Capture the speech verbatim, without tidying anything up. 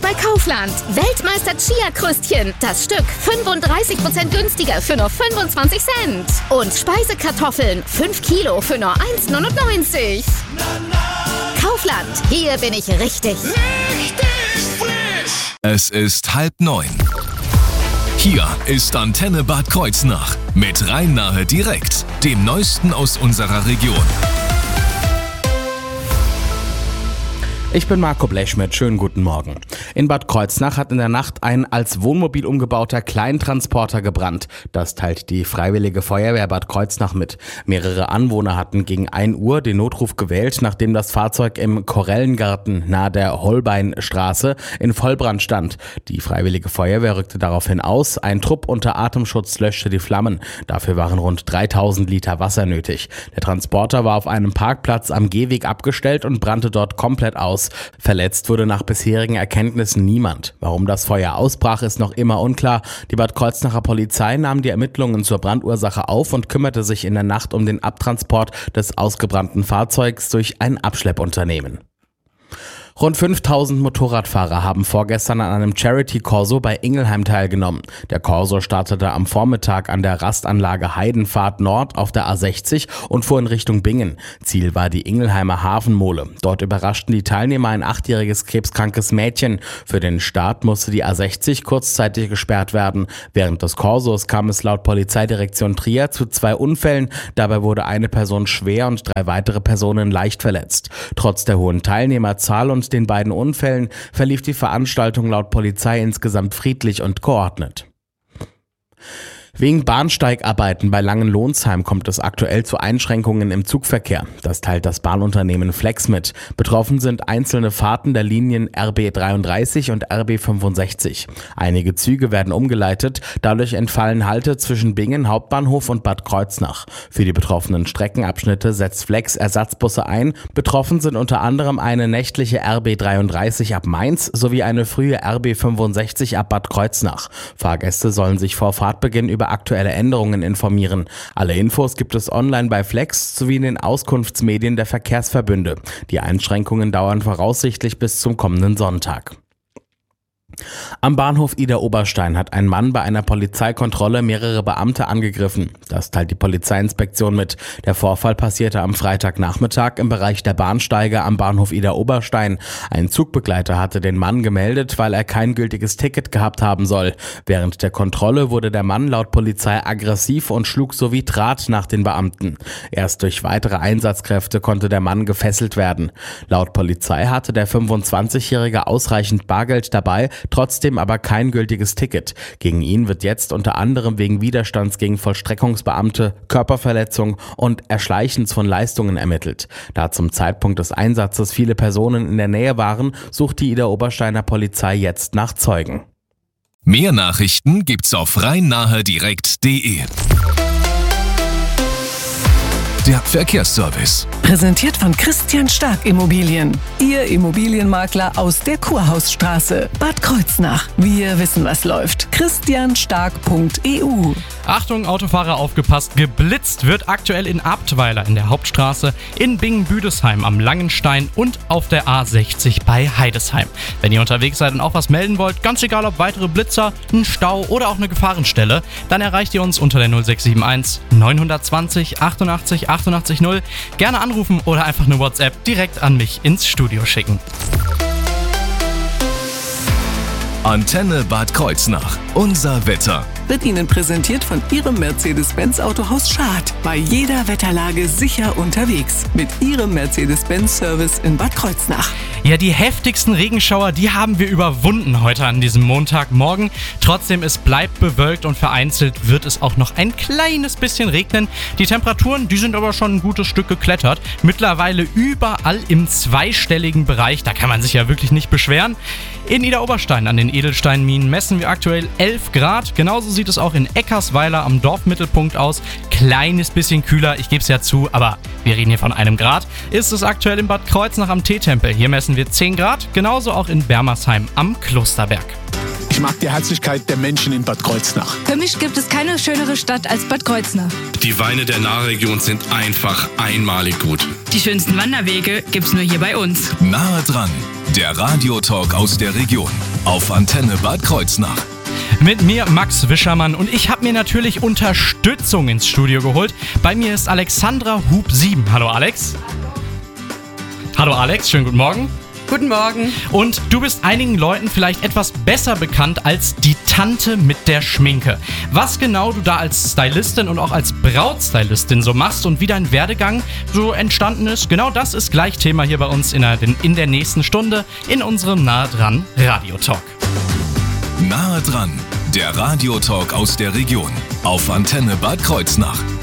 bei Kaufland. Weltmeister Chia-Krüstchen. Das Stück fünfunddreißig Prozent günstiger für nur fünfundzwanzig Cent. Und Speisekartoffeln fünf Kilo für nur eins neunundneunzig. Kaufland, hier bin ich richtig. Richtig frisch! Es ist halb neun. Hier ist Antenne Bad Kreuznach mit Rhein-Nahe direkt, dem Neuesten aus unserer Region. Ich bin Marco Blechschmidt, schönen guten Morgen. In Bad Kreuznach hat in der Nacht ein als Wohnmobil umgebauter Kleintransporter gebrannt. Das teilt die Freiwillige Feuerwehr Bad Kreuznach mit. Mehrere Anwohner hatten gegen ein Uhr den Notruf gewählt, nachdem das Fahrzeug im Korellengarten nahe der Holbeinstraße in Vollbrand stand. Die Freiwillige Feuerwehr rückte daraufhin aus. Ein Trupp unter Atemschutz löschte die Flammen. Dafür waren rund dreitausend Liter Wasser nötig. Der Transporter war auf einem Parkplatz am Gehweg abgestellt und brannte dort komplett aus. Verletzt wurde nach bisherigen Erkenntnissen niemand. Warum das Feuer ausbrach, ist noch immer unklar. Die Bad Kreuznacher Polizei nahm die Ermittlungen zur Brandursache auf und kümmerte sich in der Nacht um den Abtransport des ausgebrannten Fahrzeugs durch ein Abschleppunternehmen. Rund fünftausend Motorradfahrer haben vorgestern an einem Charity-Corso bei Ingelheim teilgenommen. Der Corso startete am Vormittag an der Rastanlage Heidenfahrt Nord auf der A sechzig und fuhr in Richtung Bingen. Ziel war die Ingelheimer Hafenmole. Dort überraschten die Teilnehmer ein achtjähriges krebskrankes Mädchen. Für den Start musste die A sechzig kurzzeitig gesperrt werden. Während des Corsos kam es laut Polizeidirektion Trier zu zwei Unfällen. Dabei wurde eine Person schwer und drei weitere Personen leicht verletzt. Trotz der hohen Teilnehmerzahl und den beiden Unfällen verlief die Veranstaltung laut Polizei insgesamt friedlich und geordnet. Wegen Bahnsteigarbeiten bei Langenlohnsheim kommt es aktuell zu Einschränkungen im Zugverkehr. Das teilt das Bahnunternehmen Flex mit. Betroffen sind einzelne Fahrten der Linien R B dreiunddreißig und R B fünfundsechzig. Einige Züge werden umgeleitet, dadurch entfallen Halte zwischen Bingen Hauptbahnhof und Bad Kreuznach. Für die betroffenen Streckenabschnitte setzt Flex Ersatzbusse ein. Betroffen sind unter anderem eine nächtliche R B dreiunddreißig ab Mainz sowie eine frühe R B fünfundsechzig ab Bad Kreuznach. Fahrgäste sollen sich vor Fahrtbeginn über aktuelle Änderungen informieren. Alle Infos gibt es online bei Flex sowie in den Auskunftsmedien der Verkehrsverbünde. Die Einschränkungen dauern voraussichtlich bis zum kommenden Sonntag. Am Bahnhof Idar-Oberstein hat ein Mann bei einer Polizeikontrolle mehrere Beamte angegriffen. Das teilt die Polizeiinspektion mit. Der Vorfall passierte am Freitagnachmittag im Bereich der Bahnsteige am Bahnhof Idar-Oberstein. Ein Zugbegleiter hatte den Mann gemeldet, weil er kein gültiges Ticket gehabt haben soll. Während der Kontrolle wurde der Mann laut Polizei aggressiv und schlug sowie Draht nach den Beamten. Erst durch weitere Einsatzkräfte konnte der Mann gefesselt werden. Laut Polizei hatte der fünfundzwanzigjährige ausreichend Bargeld dabei, trotzdem aber kein gültiges Ticket. Gegen ihn wird jetzt unter anderem wegen Widerstands gegen Vollstreckungsbeamte, Körperverletzung und Erschleichens von Leistungen ermittelt. Da zum Zeitpunkt des Einsatzes viele Personen in der Nähe waren, sucht die Idar-Obersteiner Polizei jetzt nach Zeugen. Mehr Nachrichten gibt's auf rhein-nahe direkt punkt de. Der Verkehrsservice. Präsentiert von Christian Stark Immobilien. Ihr Immobilienmakler aus der Kurhausstraße, Bad Kreuznach. Wir wissen, was läuft. christian stark punkt e u. Achtung, Autofahrer, aufgepasst. Geblitzt wird aktuell in Abtweiler in der Hauptstraße, in Bingen-Büdesheim am Langenstein und auf der A sechzig bei Heidesheim. Wenn ihr unterwegs seid und auch was melden wollt, ganz egal ob weitere Blitzer, ein Stau oder auch eine Gefahrenstelle, dann erreicht ihr uns unter der null sechs sieben eins neun zwei null achtundachtzig achtundachtzig null. Gerne anrufen oder einfach eine WhatsApp direkt an mich ins Studio schicken. Antenne Bad Kreuznach. Unser Wetter. Wird Ihnen präsentiert von Ihrem Mercedes-Benz Autohaus Schad. Bei jeder Wetterlage sicher unterwegs. Mit Ihrem Mercedes-Benz-Service in Bad Kreuznach. Ja, die heftigsten Regenschauer, die haben wir überwunden heute an diesem Montagmorgen. Trotzdem, es bleibt bewölkt und vereinzelt wird es auch noch ein kleines bisschen regnen. Die Temperaturen, die sind aber schon ein gutes Stück geklettert. Mittlerweile überall im zweistelligen Bereich. Da kann man sich ja wirklich nicht beschweren. In Idar-Oberstein an den Edelsteinminen messen wir aktuell elf Grad. Genauso sieht es auch in Eckersweiler am Dorfmittelpunkt aus. Kleines bisschen kühler, ich gebe es ja zu, aber wir reden hier von einem Grad. Ist es aktuell in Bad Kreuznach am Teetempel. Hier messen wir zehn Grad. Genauso auch in Bermersheim am Klosterberg. Ich mag die Herzlichkeit der Menschen in Bad Kreuznach. Für mich gibt es keine schönere Stadt als Bad Kreuznach. Die Weine der Nahregion sind einfach einmalig gut. Die schönsten Wanderwege gibt's nur hier bei uns. Nahe dran, der Radiotalk aus der Region. auf Antenne Bad Kreuznach. Mit mir Max Wischermann und ich habe mir natürlich Unterstützung ins Studio geholt. Bei mir ist Alexandra Hub sieben. Hallo Alex. Hallo Alex, schönen guten Morgen. Guten Morgen. Und du bist einigen Leuten vielleicht etwas besser bekannt als die Tante mit der Schminke. Was genau du da als Stylistin und auch als Brautstylistin so machst und wie dein Werdegang so entstanden ist, genau das ist gleich Thema hier bei uns in der, in der nächsten Stunde in unserem Nahe dran Radio-Talk. Nahe dran, der Radio-Talk aus der Region auf Antenne Bad Kreuznach.